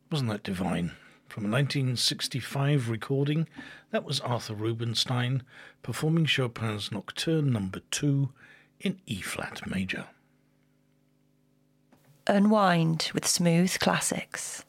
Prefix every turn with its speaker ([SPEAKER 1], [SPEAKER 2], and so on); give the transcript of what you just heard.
[SPEAKER 1] Wasn't that divine? From a 1965 recording, that was Arthur Rubinstein performing Chopin's Nocturne No. 2 in E-flat major.
[SPEAKER 2] Unwind with Smooth Classics.